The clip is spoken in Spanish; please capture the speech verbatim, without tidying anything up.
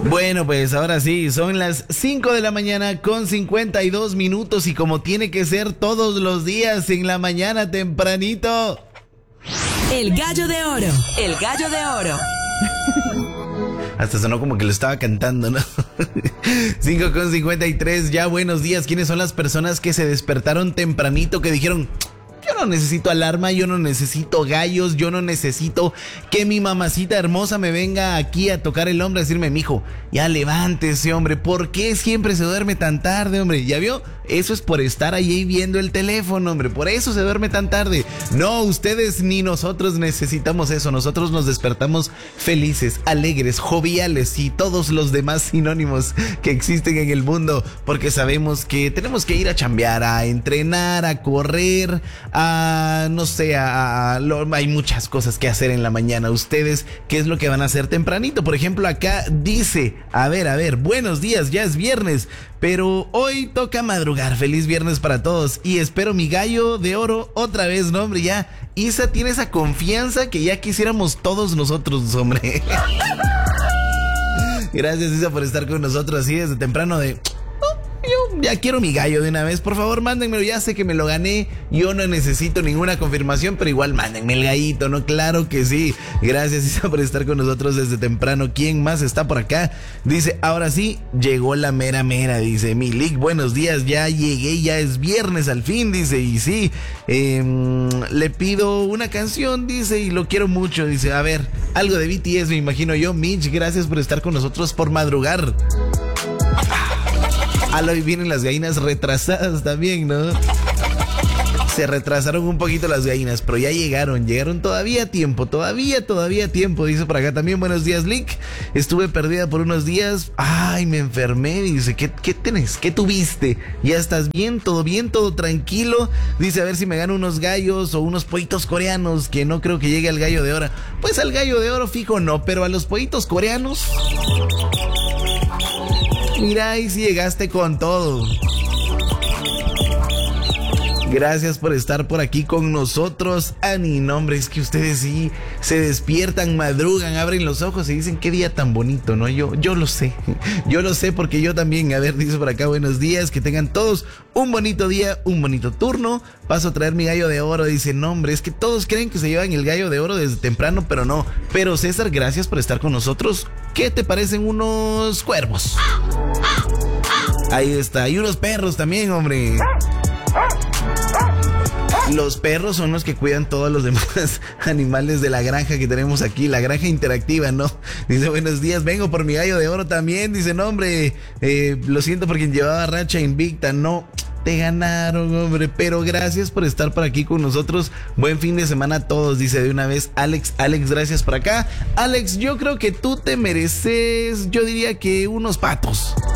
Bueno, pues ahora sí, son las cinco de la mañana con cincuenta y dos minutos y como tiene que ser todos los días en la mañana tempranito. El gallo de oro, el gallo de oro. Hasta sonó como que lo estaba cantando, ¿no? cinco con cincuenta y tres, ya buenos días. ¿Quiénes son las personas que se despertaron tempranito, que dijeron... Yo no necesito alarma, yo no necesito gallos, yo no necesito que mi mamacita hermosa me venga aquí a tocar el hombro a decirme, mijo, ya levántese, hombre, ¿por qué siempre se duerme tan tarde, hombre? ¿Ya vio? Eso es por estar ahí viendo el teléfono, hombre, por eso se duerme tan tarde. No, ustedes ni nosotros necesitamos eso, nosotros nos despertamos felices, alegres, joviales y todos los demás sinónimos que existen en el mundo, porque sabemos que tenemos que ir a chambear, a entrenar, a correr, a, no sé, a, a, lo, hay muchas cosas que hacer en la mañana. Ustedes, ¿qué es lo que van a hacer tempranito? Por ejemplo, acá dice, a ver, a ver, buenos días, ya es viernes, pero hoy toca madrugar. Feliz viernes para todos y espero mi gallo de oro otra vez, no, hombre, ya. Isa tiene esa confianza que ya quisiéramos todos nosotros, hombre. Gracias, Isa, por estar con nosotros así desde temprano de... Yo ya quiero mi gallo de una vez, por favor, mándenmelo, ya sé que me lo gané, yo no necesito ninguna confirmación, pero igual mándenme el gallito, ¿no? Claro que sí. Gracias, Isa, por estar con nosotros desde temprano. ¿Quién más está por acá? Dice, ahora sí, llegó la mera mera, dice, Milik, buenos días, ya llegué, ya es viernes al fin, dice, y sí, eh, le pido una canción, dice, y lo quiero mucho, dice, a ver, algo de B T S, me imagino yo. Mitch, gracias por estar con nosotros, por madrugar. Ah, hoy vienen las gallinas retrasadas también, ¿no? Se retrasaron un poquito las gallinas, pero ya llegaron, llegaron todavía a tiempo, todavía, todavía a tiempo, dice por acá también. Buenos días, Lick. Estuve perdida por unos días. Ay, me enfermé, dice, ¿qué, qué tenés? ¿Qué tuviste? ¿Ya estás bien? ¿Todo bien? ¿Todo tranquilo? Dice, a ver si me gano unos gallos o unos pollitos coreanos, que no creo que llegue al gallo de oro. Pues al gallo de oro fijo no, pero a los pollitos coreanos... Mira, y si llegaste con todo. Gracias por estar por aquí con nosotros, Ani. No, hombre, es que ustedes sí se despiertan, madrugan, abren los ojos y dicen qué día tan bonito, ¿no? Yo, yo lo sé, yo lo sé porque yo también. A ver, dice por acá, buenos días, que tengan todos un bonito día, un bonito turno. Paso a traer mi gallo de oro. Dice, no, hombre, es que todos creen que se llevan el gallo de oro desde temprano, pero no. Pero César, gracias por estar con nosotros. ¿Qué te parecen unos cuervos? Ahí está, y unos perros también, hombre. Los perros son los que cuidan todos los demás animales de la granja que tenemos aquí, la granja interactiva, ¿no? Dice, buenos días, vengo por mi gallo de oro también. Dice, no, hombre, eh, lo siento por quien llevaba racha invicta, no. Te ganaron, hombre, pero gracias por estar por aquí con nosotros. Buen fin de semana a todos, dice de una vez Alex. Alex, gracias por acá. Alex, yo creo que tú te mereces, yo diría que unos patos.